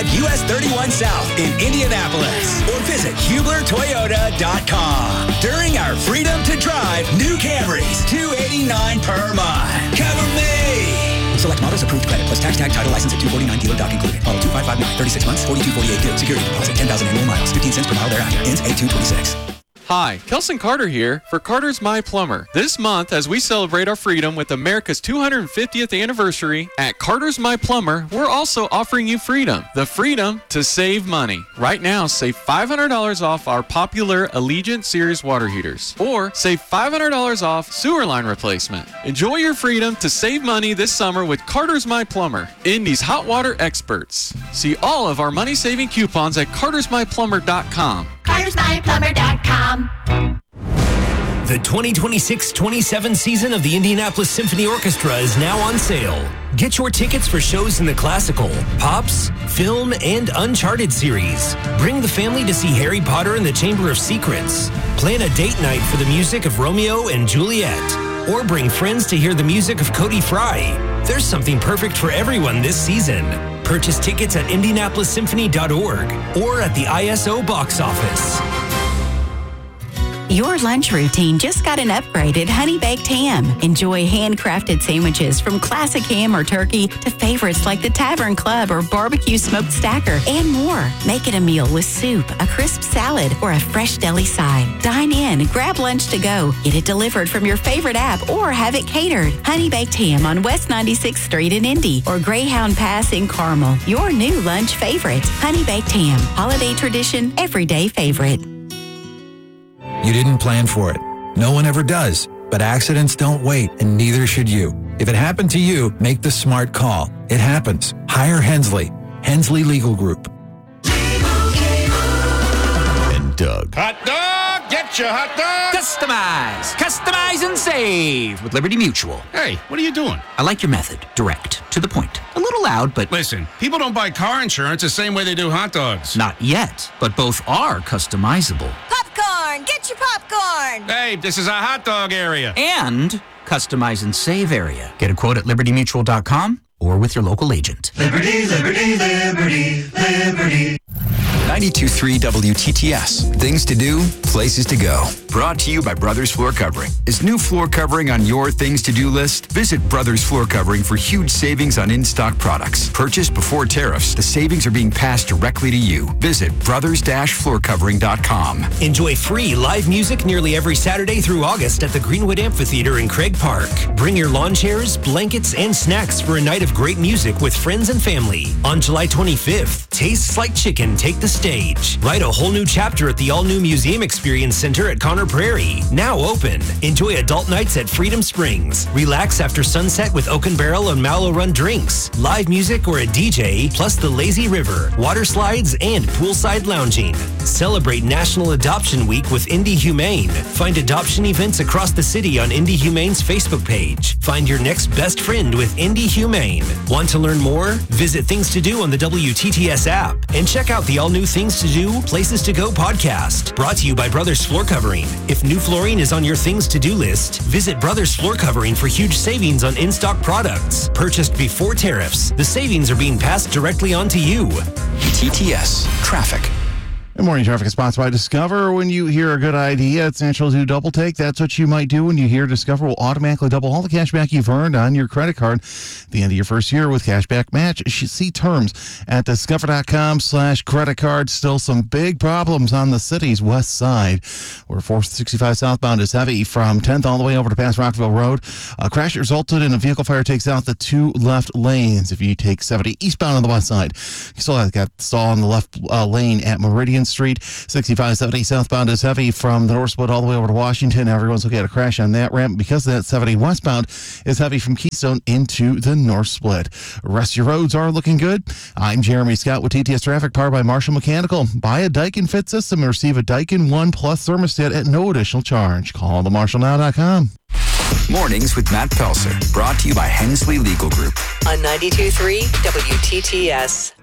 US 31 South in Indianapolis. Or visit HublerToyota.com. During our Freedom to Drive new Camrys, $289 per month. Cover me! Select models approved credit plus tax tag title license at $249 dealer doc included. Model 2559, 36 months, $42.48 due. Security deposit, 10,000 annual miles, 15 cents per mile thereafter. Ends 8/2/26. Hi, Kelson Carter here for Carter's My Plumber. This month, as we celebrate our freedom with America's 250th anniversary, at Carter's My Plumber, we're also offering you freedom. The freedom to save money. Right now, save $500 off our popular Allegiant Series water heaters. Or save $500 off sewer line replacement. Enjoy your freedom to save money this summer with Carter's My Plumber, Indy's hot water experts. See all of our money-saving coupons at cartersmyplumber.com. CartersMyPlumber.com. The 2026-27 season of the Indianapolis Symphony Orchestra is now on sale. Get your tickets for shows in the classical, pops, film, and Uncharted series. Bring the family to see Harry Potter and the Chamber of Secrets. Plan a date night for the music of Romeo and Juliet. Or bring friends to hear the music of Cody Fry. There's something perfect for everyone this season. Purchase tickets at IndianapolisSymphony.org or at the ISO box office. Your lunch routine just got an upgrade at Honey Baked Ham. Enjoy handcrafted sandwiches from classic ham or turkey to favorites like the Tavern Club or barbecue smoked stacker and more. Make it a meal with soup, a crisp salad, or a fresh deli side. Dine in, grab lunch to go, get it delivered from your favorite app, or have it catered. Honey Baked Ham on West 96th Street in Indy or Greyhound Pass in Carmel. Your new lunch favorite. Honey Baked Ham. Holiday tradition, everyday favorite. You didn't plan for it. No one ever does. But accidents don't wait, and neither should you. If it happened to you, make the smart call. It happens. Hire Hensley. Hensley Legal Group. And Doug. Hot dog! Get your hot dog! Customize and save with Liberty Mutual. Hey, what are you doing? I like your method. Direct. To the point. A little loud, but... Listen, people don't buy car insurance the same way they do hot dogs. Not yet, but both are customizable. Popcorn! Get your popcorn! Hey, this is a hot dog area. And customize and save area. Get a quote at libertymutual.com or with your local agent. Liberty, liberty, liberty, liberty. 92.3 WTTS. Things to do, places to go. Brought to you by Brothers Floor Covering. Is new floor covering on your things to do list? Visit Brothers Floor Covering for huge savings on in-stock products. Purchased before tariffs, the savings are being passed directly to you. Visit brothers-floorcovering.com. Enjoy free live music nearly every Saturday through August at the Greenwood Amphitheater in Craig Park. Bring your lawn chairs, blankets, and snacks for a night of great music with friends and family. On July 25th, Tastes Like Chicken take the stage. Write a whole new chapter at the all-new Museum Experience Center at Conner Prairie. Now open. Enjoy adult nights at Freedom Springs. Relax after sunset with Oak and Barrel and Mallow Run drinks. Live music or a DJ, plus the lazy river, water slides, and poolside lounging. Celebrate National Adoption Week with Indy Humane. Find adoption events across the city on Indy Humane's Facebook page. Find your next best friend with Indy Humane. Want to learn more? Visit Things to Do on the WTTS app and check out the all-new Things to Do, Places to Go podcast. Brought to you by Brothers Floor Covering. If new flooring is on your Things to Do list, visit Brothers Floor Covering for huge savings on in-stock products. Purchased before tariffs, the savings are being passed directly on to you. TTS Traffic. Good morning, traffic is sponsored by Discover. When you hear a good idea, it's natural to double take. That's what you might do when you hear Discover will automatically double all the cash back you've earned on your credit card at the end of your first year with Cashback Match. You should see terms at discover.com/credit card. Still some big problems on the city's west side, where 465 southbound is heavy from 10th all the way over to past Rockville Road. A crash resulted in a vehicle fire takes out the two left lanes. If you take 70 eastbound on the west side, you still have got stall on the left lane at Meridian Street. 6570 southbound is heavy from the North Split all the way over to Washington. Everyone's looking at a crash on that ramp because of that. 70 westbound is heavy from Keystone into the North Split. The rest of your roads are looking good. I'm Jeremy Scott with TTS Traffic, powered by Marshall Mechanical. Buy a Daikin Fit system and receive a Daikin One Plus thermostat at no additional charge. Call themarshallnow.com. Mornings with Matt Pelser, brought to you by Hensley Legal Group. On 92.3 WTTS.